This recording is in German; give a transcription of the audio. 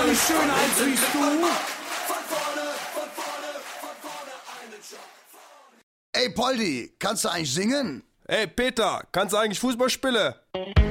eine Schönheit siehst du? Ey Poldi, kannst du eigentlich singen? Ey Peter, kannst du eigentlich Fußball spielen?